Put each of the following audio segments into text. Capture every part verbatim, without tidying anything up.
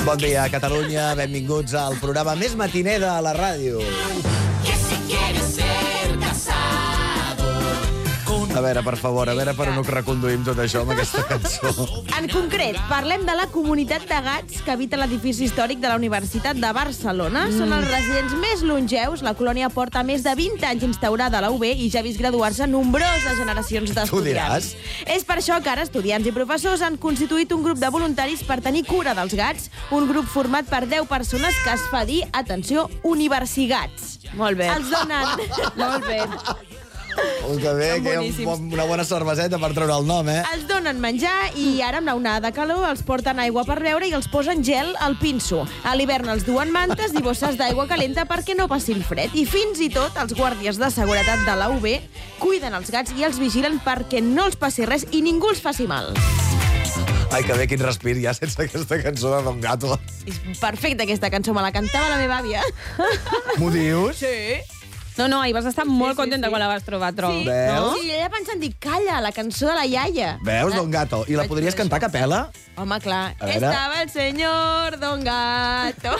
Bon dia, Catalunya. Benvinguts al programa més matiner de la ràdio. Que si quieres ser casado. A veure, per favor, a veure per on ho reconduïm tot això amb aquesta cançó. En concret, parlem de la comunitat de gats que habita l'edifici històric de la Universitat de Barcelona. Mm. Són els residents més longeus. La colònia porta més de vint anys instaurada a la U B i ja ha vist graduar-se nombroses generacions d'estudiants. És per això que ara estudiants i professors han constituït un grup de voluntaris per tenir cura dels gats, un grup format per deu persones que es fa dir, atenció, universigats. Molt bé. Els donen... Molt bé. Oh, que bé, que hi ha una bona cerveseta per treure el nom, eh? Els donen menjar i ara, amb l'onada de calor, els porten aigua per beure i els posen gel al pinso. A l'hivern els duen mantes i bosses d'aigua calenta perquè no passin fred. I fins i tot els guàrdies de seguretat de la U B cuiden els gats i els vigilen perquè no els passi res i ningú els faci mal. Ai, que bé, quin respir ja sense aquesta cançó de Don Gato. És perfecta aquesta cançó, me la cantava la meva àvia. M'ho dius? Sí. No, no, ahir vas estar molt sí, contenta sí. quan la vas trobar, trobo. Sí, Veus? no? Sí, ella pensant, dic, calla, la cançó de la iaia. Veus, Don Gato? I la podries cantar a capella? Home, clar. A veure. Estava el senyor Don Gato.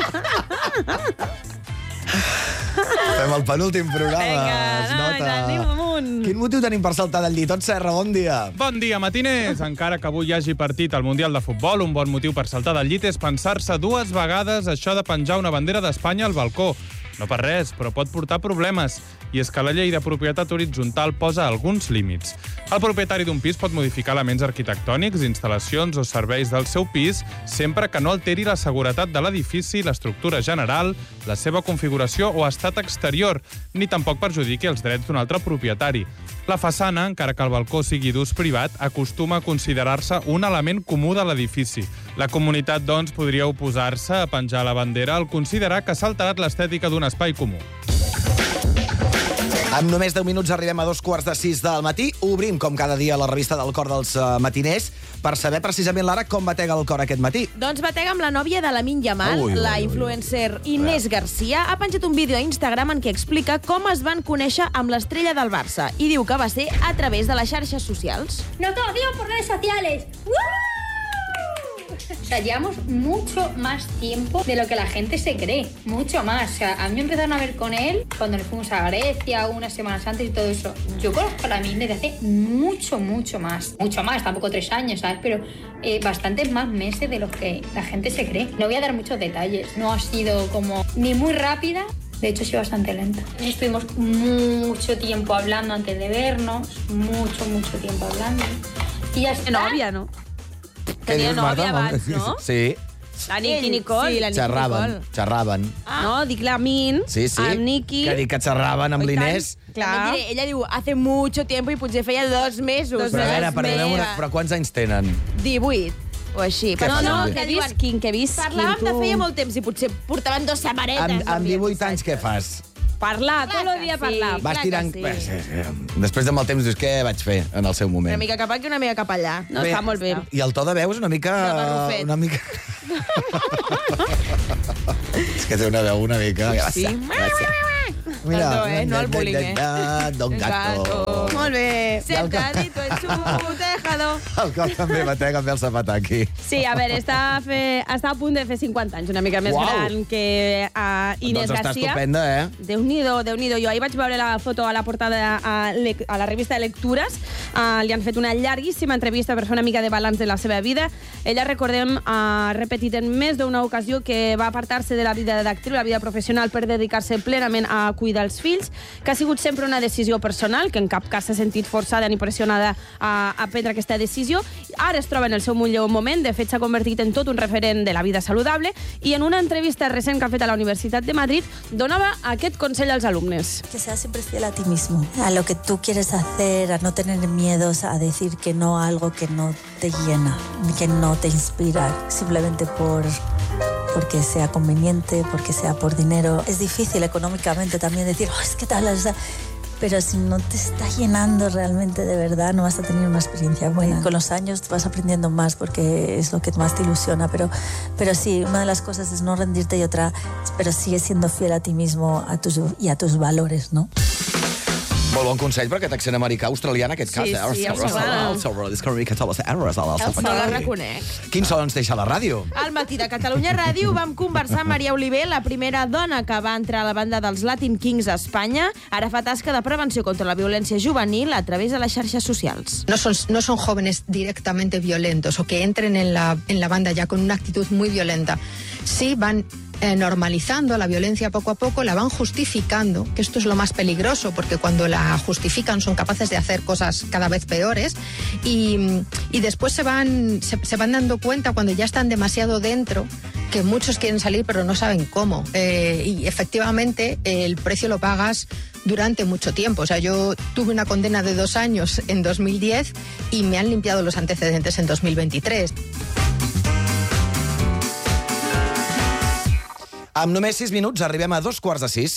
Fem el penúltim programa. Vinga, es nota. no, anem amunt. Quin motiu tenim per saltar del llit? Tot Serra, bon dia. Bon dia, matiners! Encara que avui hi hagi partit al Mundial de Futbol, un bon motiu per saltar del llit és pensar-se dues vegades això de penjar una bandera d'Espanya al balcó. No per res, però pot portar problemes. I és que la llei de propietat horitzontal posa alguns límits. El propietari d'un pis pot modificar elements arquitectònics, instal·lacions o serveis del seu pis sempre que no alteri la seguretat de l'edifici, l'estructura general, la seva configuració o estat exterior, ni tampoc perjudiqui els drets d'un altre propietari. La façana, encara que el balcó sigui d'ús privat, acostuma a considerar-se un element comú de l'edifici. La comunitat, doncs, podria oposar-se a penjar la bandera al considerar que s'ha alterat l'estètica d'un espai comú. En només deu minuts arribem a dos quarts de sis del matí. Obrim, com cada dia, la revista del cor dels uh, matiners per saber precisament l'ara com batega el cor aquest matí. Doncs batega amb la nòvia de Lamine Yamal, Ui, ui, la ui. influencer Inés Garcia. Ha penjat un vídeo a Instagram en què explica com es van conèixer amb l'estrella del Barça i diu que va ser a través de les xarxes socials. Nos conocimos por redes sociales. ¡Woo! O sea, llevamos mucho más tiempo de lo que la gente se cree. Mucho más. O sea, a mí me empezaron a ver con él cuando nos fuimos a Grecia, unas semanas antes y todo eso. Yo conozco a Lamine desde hace mucho, mucho más. Mucho más, tampoco tres años, ¿sabes? Pero eh, bastantes más meses de lo que la gente se cree. No voy a dar muchos detalles. No ha sido como ni muy rápida. De hecho, ha sido bastante lenta. Estuvimos mucho tiempo hablando antes de vernos. Mucho, mucho tiempo hablando. Y ya está. Nòvia, no? Què Tenia dius, nòvia Marta? abans, no? Sí, La Nicky Nicole. Sí, la Nicky xerraven, Nicole. xerraven. Ah. No, dic la Min, Sí, sí. amb Nicky. Que dic que xerraven amb Oh, i tant. l'Inés. Clar. També diré, ella diu, hace mucho tiempo i potser feia dos mesos. Dos Però a veure, mesos. perdoneu una... Mira. Però quants anys tenen? divuit o així. Què No, fan? no, Sí. que visquin, que visquin. Parlàvem de feia molt temps i potser portaven dos sabaretes. Amb, amb divuit anys què fas? Parlar, Clar tot el que dia sí. parlar. Vas clar tirant... que Bé, sí. sí, sí. Després de molt temps dius, què vaig fer en el seu moment? Una mica cap aquí, una mica cap allà. No, està molt bé. I el to de veu és una mica... De barrufet. Una mica... És que té una veu una mica... Sí. Perdó, eh? No el bullying, eh? Don Gato. Molt bé. I el cor- Sentadito en su tejado. El cor també batega amb el zapataki. Sí, a veure, està, a fer, està a punt de fer cinquanta anys, una mica més Uau. gran que uh, Inés Doncs està Garcia. estupenda, eh? Déu-n'hi-do, Déu-n'hi-do. Jo ahir vaig veure la foto a la portada a, lec- a la revista de lectures. Uh, li han fet una llarguíssima entrevista per fer una mica de balanç de la seva vida. Ella, recordem, ha repetit en més d'una ocasió que va apartar-se de la vida d'actriu, la vida professional, per dedicar-se plenament a cuidar els fills, que ha sigut sempre una decisió personal, que en cap cas s'ha sentit forçada ni pressionada a, a prendre aquesta decisió. Ara es troba en el seu millor moment, de fet s'ha convertit en tot un referent de la vida saludable, i en una entrevista recent que ha fet a la Universitat de Madrid donava aquest consell als alumnes. Que seas siempre fiel a ti mismo, a lo que tú quieres hacer, a no tener miedos a decir que no a algo que no te llena, que no te inspira, simplemente por porque sea conveniente, porque sea por dinero. Es difícil económicamente también decir, oh, es que tal, o sea, pero si no te está llenando realmente de verdad, no vas a tener una experiencia buena. Con los años vas aprendiendo más porque es lo que más te ilusiona, pero, pero sí, una de las cosas es no rendirte y otra, pero sigue siendo fiel a ti mismo a tus, y a tus valores, ¿no? Molt bon consell per aquest accent americà, australià, en aquest cas. Sí, eh? sí, Arroz, el arroz, arroz, és que una mica totes les arroz, arroz, arroz. No la reconec. Quin so ens deixa la ràdio? Al matí de Catalunya Ràdio vam conversar amb Maria Oliver, la primera dona que va entrar a la banda dels Latin Kings a Espanya. Ara fa tasca de prevenció contra la violència juvenil a través de les xarxes socials. No son, no son jóvenes directamente violentos o que entren en la, en la banda ya con una actitud muy violenta. Sí van eh, normalizando la violencia poco a poco, la van justificando, que esto es lo más peligroso, porque cuando la justifican son capaces de hacer cosas cada vez peores y, y después se van, se, se van dando cuenta cuando ya están demasiado dentro que muchos quieren salir pero no saben cómo. Eh, y efectivamente eh, el precio lo pagas durante mucho tiempo. O sea, yo tuve una condena de dos años en dos mil diez y me han limpiado los antecedentes en dos mil veintitrés. Amb només sis minuts arribem a dos quarts de sis.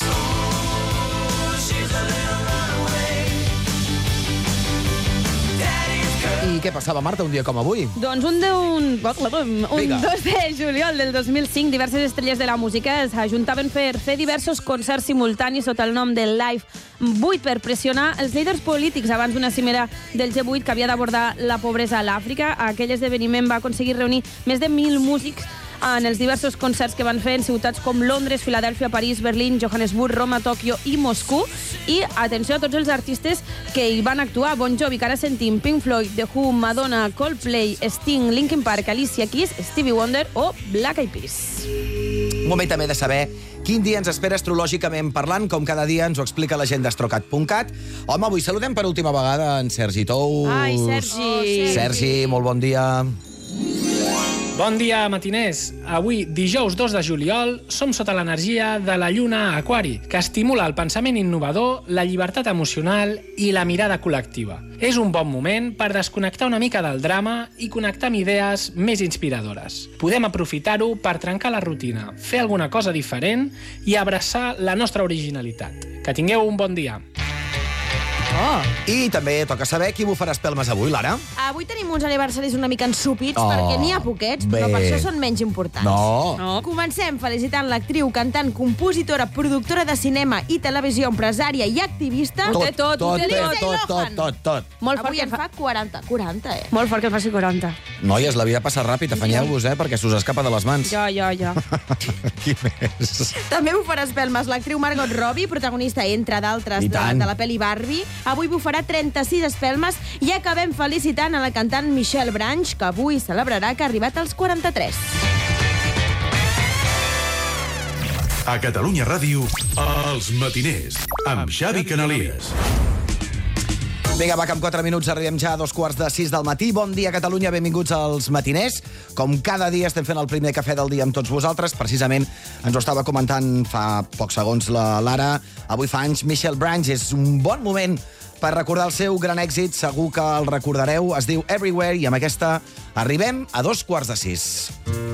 I què passava, Marta, un dia com avui? Doncs un, de, un, un Vinga. dos de juliol del dos mil cinc, diverses estrelles de la música s'ajuntaven per fer diversos concerts simultanis sota el nom de Live vuit per pressionar els líders polítics abans d'una cimera del G vuit que havia d'abordar la pobresa a l'Àfrica. Aquell esdeveniment va aconseguir reunir més de mil músics en els diversos concerts que van fer en ciutats com Londres, Filadèlfia, París, Berlín, Johannesburg, Roma, Tòquio i Moscou. I atenció a tots els artistes que hi van actuar. Bon Jovi, que ara sentim, Pink Floyd, The Who, Madonna, Coldplay, Sting, Linkin Park, Alicia Keys, Stevie Wonder o Black Eyed Peas. Un moment també de saber quin dia ens espera astrològicament parlant, com cada dia ens ho explica la gent d'astrocat punt cat. Home, avui saludem per última vegada en Sergi Tous. Ai, Sergi. Oh, Sergi. Sergi, molt bon dia. Bon dia, matiners. Avui, dijous dos de juliol, som sota l'energia de la lluna a Aquari, que estimula el pensament innovador, la llibertat emocional i la mirada col·lectiva. És un bon moment per desconnectar una mica del drama i connectar amb idees més inspiradores. Podem aprofitar-ho per trencar la rutina, fer alguna cosa diferent i abraçar la nostra originalitat. Que tingueu un bon dia. Oh. I també toca saber qui bufarà espelmes avui, Lara. Avui tenim uns aniversaris una mica ensupits, Oh, perquè n'hi ha poquets, bé. però per això són menys importants. No. No. Comencem felicitant l'actriu, cantant, compositora, productora de cinema i televisió, empresària i activista. Tot, tot, tot, té tot, tot. tot, tot, tot, tot. Molt fort Avui que en fa quaranta, quaranta, eh? Molt fort que en faci quaranta. Noies, la vida passa ràpid, afanyeu-vos, eh, perquè s'us escapa de les mans. Jo, jo, jo. Qui més? També bufarà espelmes l'actriu Margot Robbie, protagonista, entre d'altres, I de, tant. de la pel·li Barbie. Avui bufarà trenta-sis espelmes i acabem felicitant a la cantant Michelle Branch, que avui celebrarà que ha arribat als quaranta-tres. A Catalunya Ràdio, Els Matiners, amb Xavi Canalies. Vinga, va, que en quatre minuts arribem ja a dos quarts de sis del matí. Bon dia, Catalunya, benvinguts als matiners. Com cada dia estem fent el primer cafè del dia amb tots vosaltres. Precisament ens ho estava comentant fa pocs segons la Lara. Avui fa anys Michelle Branch. És un bon moment per recordar el seu gran èxit. Segur que el recordareu. Es diu Everywhere i amb aquesta arribem a dos quarts de sis.